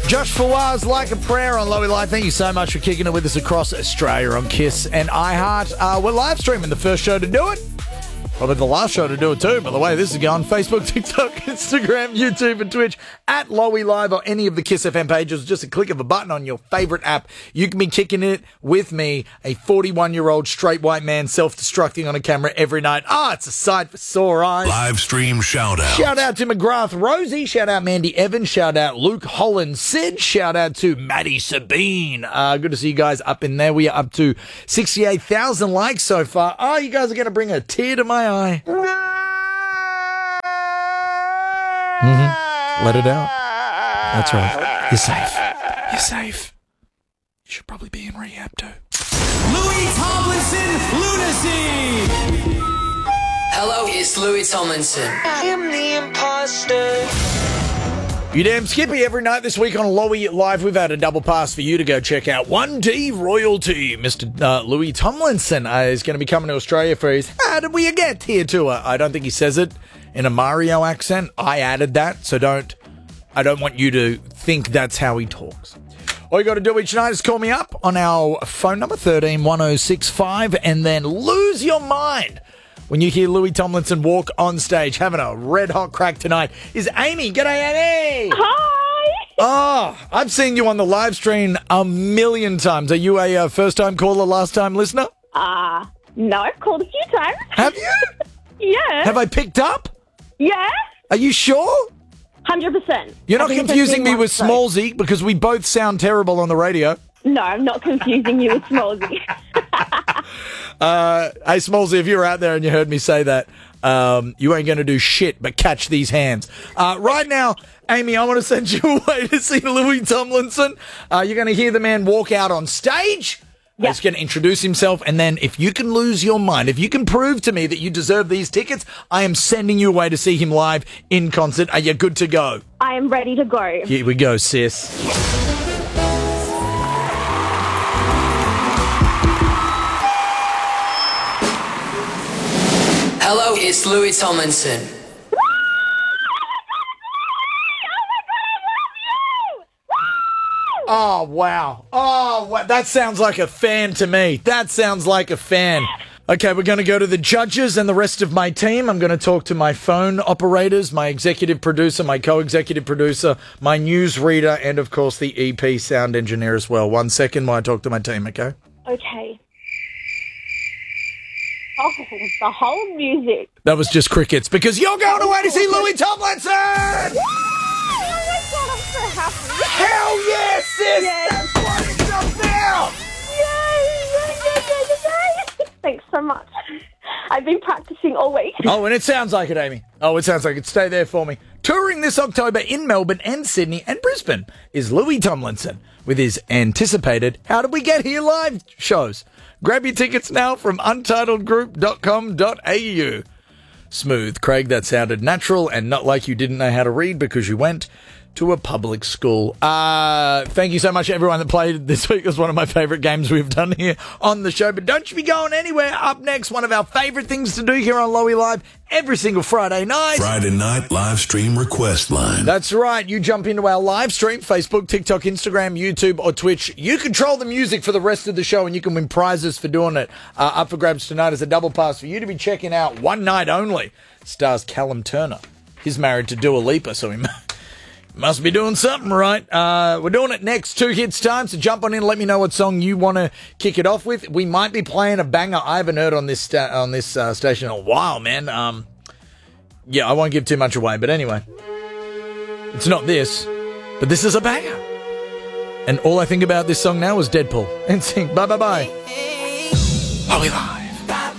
Josh Fawaz, Like a Prayer on Lowy Live. Thank you so much for kicking it with us across Australia on Kiss and iHeart. We're live streaming the first show to do it. Probably the last show to do it too, by the way. This is going Facebook, TikTok, Instagram, YouTube and Twitch at Lowy Live or any of the Kiss FM pages. Just a click of a button on your favourite app. You can be kicking it with me, a 41-year-old straight white man self-destructing on a camera every night. It's a sight for sore eyes. Live stream shout out. Shout out to McGrath Rosie. Shout out Mandy Evans. Shout out Luke Holland Sid. Shout out to Maddie Sabine. Good to see you guys up in there. We are up to 68,000 likes so far. You guys are going to bring a tear to my eye. Let it out. That's right. You're safe. You're safe. You should probably be in rehab too. Louis Tomlinson Lunacy. Hello, it's Louis Tomlinson. I am the imposter. You damn Skippy, every night this week on Lowy Live, we've had a double pass for you to go check out 1D Royalty. Mr. Louis Tomlinson is going to be coming to Australia for his How Did We Get Here tour. I don't think he says it in a Mario accent. I added that, so I don't want you to think that's how he talks. All you got to do each night is call me up on our phone number, 131065, and then lose your mind when you hear Louis Tomlinson walk on stage. Having a red-hot crack tonight is Amy. G'day, Amy. Hi. I've seen you on the live stream a million times. Are you a first-time caller, last-time listener? No, I've called a few times. Have you? Yeah. Have I picked up? Yeah. Are you sure? 100%. You're not confusing me with Smallsy because we both sound terrible on the radio. No, I'm not confusing you with Smallsy. Hey, Smallsy, if you're out there and you heard me say that, you ain't going to do shit but catch these hands. Right now, Amy, I want to send you away to see Louis Tomlinson. You're going to hear the man walk out on stage. Yep. He's going to introduce himself, and then if you can lose your mind, if you can prove to me that you deserve these tickets, I am sending you away to see him live in concert. Are you good to go? I am ready to go. Here we go, sis. Hello, it's Louis Tomlinson. Oh, wow. That sounds like a fan to me. That sounds like a fan. Okay, we're going to go to the judges and the rest of my team. I'm going to talk to my phone operators, my executive producer, my co-executive producer, my newsreader, and, of course, the EP sound engineer as well. 1 second while I talk to my team, okay? Okay. Oh, the whole music. That was just crickets because you're going away to see Louis Tomlinson! Oh my God, I'm so happy. Hell yes, sis! Yes. That's what it's about! Yay. Thanks so much. I've been practicing all week. Oh, and it sounds like it, Amy. Oh, it sounds like it. Stay there for me. Touring this October in Melbourne and Sydney and Brisbane is Louis Tomlinson with his anticipated How Did We Get Here live shows. Grab your tickets now from untitledgroup.com.au. Smooth, Craig. That sounded natural and not like you didn't know how to read because you went to a public school. Thank you so much, everyone that played this week. It was one of my favourite games we've done here on the show. But don't you be going anywhere. Up next, one of our favourite things to do here on Lowy Live every single Friday night. Friday night live stream request line. That's right. You jump into our live stream, Facebook, TikTok, Instagram, YouTube, or Twitch. You control the music for the rest of the show, and you can win prizes for doing it. Up for grabs tonight is a double pass for you to be checking out One Night Only. Stars Callum Turner. He's married to Dua Lipa, so he must be doing something right. We're doing it next. 2 hits time, so jump on in and let me know what song you want to kick it off with. We might be playing a banger I haven't heard on this station in a while, man. Yeah, I won't give too much away, but anyway. It's not this, but this is a banger. And all I think about this song now is Deadpool. And sing bye-bye-bye. Lowy Live.